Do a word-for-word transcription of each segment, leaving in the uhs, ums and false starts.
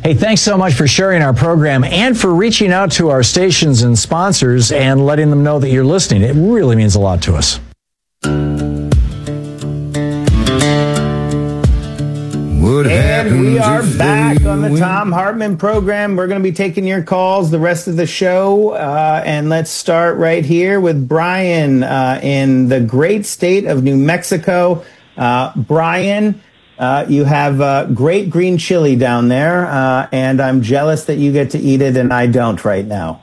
Hey, thanks so much for sharing our program and for reaching out to our stations and sponsors and letting them know that you're listening. It really means a lot to us. And we are back on the Thom Hartmann program. We're going to be taking your calls the rest of the show. Uh, and let's start right here with Brian uh, in the great state of New Mexico. Uh, Brian, uh, you have uh, great green chili down there, uh, and I'm jealous that you get to eat it and I don't right now.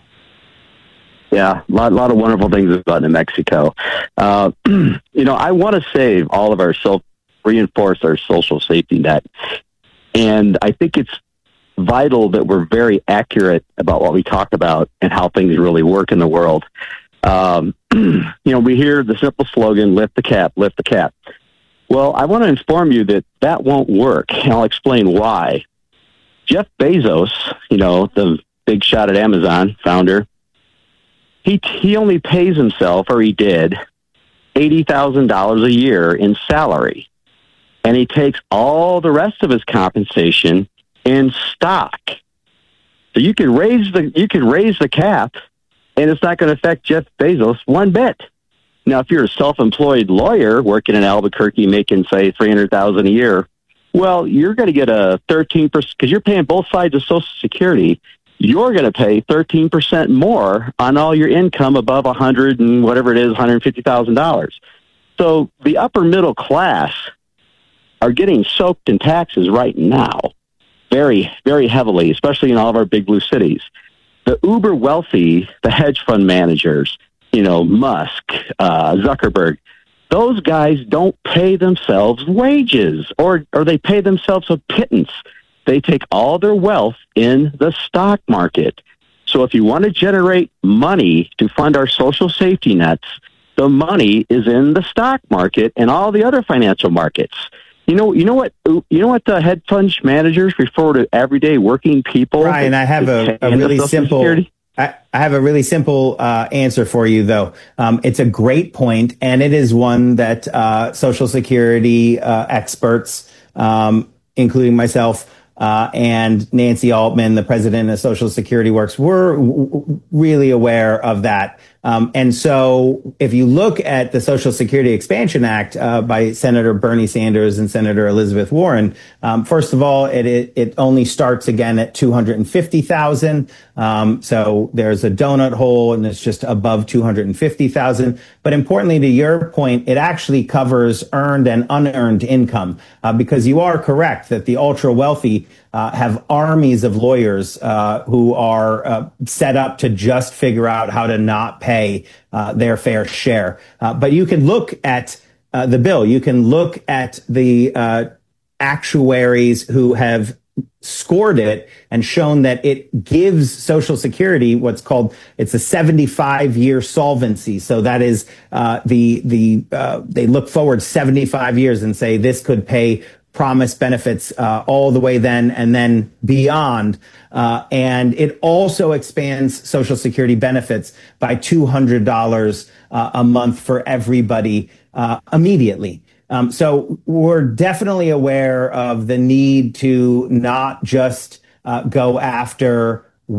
Yeah, a lot, lot of wonderful things about New Mexico. Uh, you know, I want to save all of our self reinforce our social safety net. And I think it's vital that we're very accurate about what we talk about and how things really work in the world. Um, you know, we hear the simple slogan, lift the cap, lift the cap. Well, I want to inform you that that won't work, and I'll explain why. Jeff Bezos, you know, the big shot at Amazon founder, he, he only pays himself, or he did, eighty thousand dollars a year in salary. And he takes all the rest of his compensation in stock. So you can raise the you can raise the cap, and it's not going to affect Jeff Bezos one bit. Now, if you're a self-employed lawyer working in Albuquerque making, say, three hundred thousand dollars a year, well, you're going to get a thirteen percent, because you're paying both sides of Social Security. You're going to pay thirteen percent more on all your income above one hundred and whatever it is, one hundred fifty thousand dollars. So the upper middle class are getting soaked in taxes right now, very, very heavily, especially in all of our big blue cities. The uber wealthy, the hedge fund managers, you know, Musk, uh, Zuckerberg, those guys don't pay themselves wages, or, or they pay themselves a pittance. They take all their wealth in the stock market. So if you want to generate money to fund our social safety nets, the money is in the stock market and all the other financial markets. You know, you know what, you know what the hedge fund managers refer to everyday working people. Brian, I have a, a really simple, I, I have a really simple uh, answer for you, though. Um, it's a great point, and it is one that uh, Social Security uh, experts, um, including myself, Uh, and Nancy Altman, the president of Social Security Works, were w- really aware of that. Um, and so if you look at the Social Security Expansion Act uh, by Senator Bernie Sanders and Senator Elizabeth Warren, um, first of all, it, it it only starts again at two hundred fifty thousand dollars. Um, so there's a donut hole and it's just above two hundred fifty thousand dollars. But importantly, to your point, it actually covers earned and unearned income uh, because you are correct that the ultra wealthy Uh, have armies of lawyers uh, who are uh, set up to just figure out how to not pay uh, their fair share. Uh, but you can look at uh, the bill. You can look at the uh, actuaries who have scored it and shown that it gives Social Security what's called, it's a seventy-five year solvency. So that is uh, the, the uh, they look forward seventy-five years and say this could pay promised benefits uh, all the way then and then beyond. Uh, and it also expands Social Security benefits by two hundred dollars uh, a month for everybody uh, immediately. Um, so we're definitely aware of the need to not just uh, go after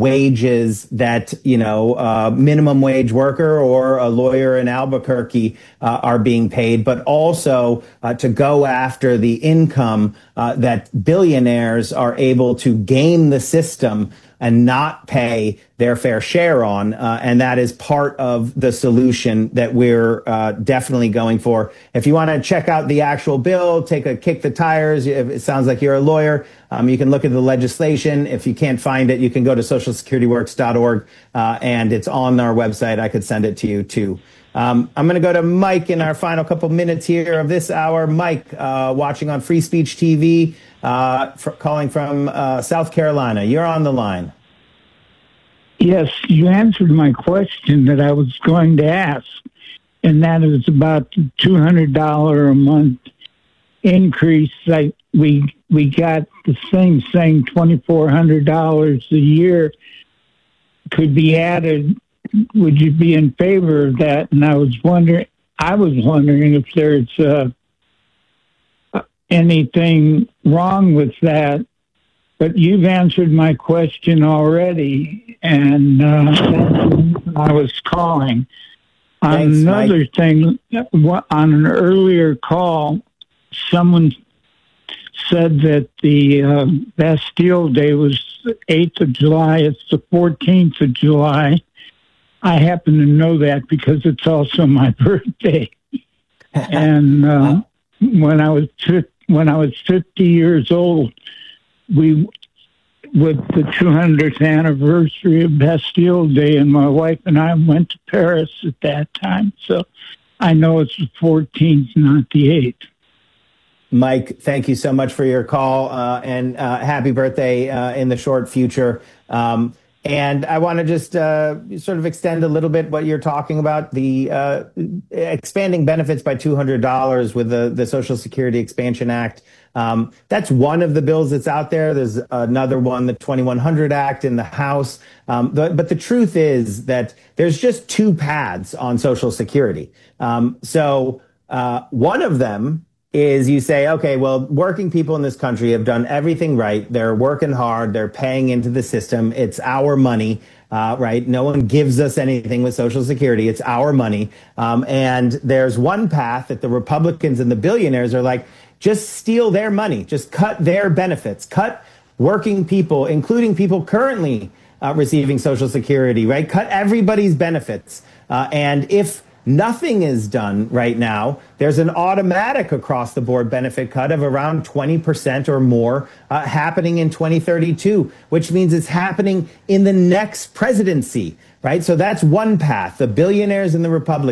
wages that, you know, uh, minimum wage worker or a lawyer in Albuquerque uh, are being paid, but also uh, to go after the income uh, that billionaires are able to game the system and not pay their fair share on. Uh, and that is part of the solution that we're uh, definitely going for. If you want to check out the actual bill, take a kick the tires. If it sounds like you're a lawyer, um, you can look at the legislation. If you can't find it, you can go to social security works dot org uh, and it's on our website. I could send it to you too. Um, I'm going to go to Mike in our final couple minutes here of this hour. Mike, uh, watching on Free Speech T V, uh, for, calling from uh, South Carolina. You're on the line. Yes, you answered my question that I was going to ask, and that is about the two hundred dollars a month increase. Like we we got the same thing, twenty-four hundred dollars a year could be added. Would you be in favor of that? And I was wondering, I was wondering if there's uh, anything wrong with that but you've answered my question already, and uh, that's the reason I was calling. On Thanks, another Mike. thing, on an earlier call, someone said that the uh, Bastille Day was the eighth of July. It's the fourteenth of July. I happen to know that because it's also my birthday. And uh, when I was when I was fifty years old, we with the two hundredth anniversary of Bastille Day, and my wife and I went to Paris at that time. So I know it's the fourteenth, not the eighth. Mike, thank you so much for your call, uh, and uh, happy birthday uh, in the short future. Um, and I want to just uh, sort of extend a little bit what you're talking about, the uh, expanding benefits by two hundred dollars with the, the Social Security Expansion Act. Um, that's one of the bills that's out there. There's another one, the twenty-one hundred Act in the House. Um, the, but the truth is that there's just two paths on Social Security. Um, so uh, one of them is you say, okay, well, working people in this country have done everything right. They're working hard. They're paying into the system. It's our money, uh, right? No one gives us anything with Social Security. It's our money. Um, and there's one path that the Republicans and the billionaires are like, just steal their money. Just cut their benefits. Cut working people, including people currently uh, receiving Social Security, right? Cut everybody's benefits. Uh, and if nothing is done right now, there's an automatic across-the-board benefit cut of around twenty percent or more uh, happening in twenty thirty-two, which means it's happening in the next presidency, right? So that's one path, the billionaires and the Republicans.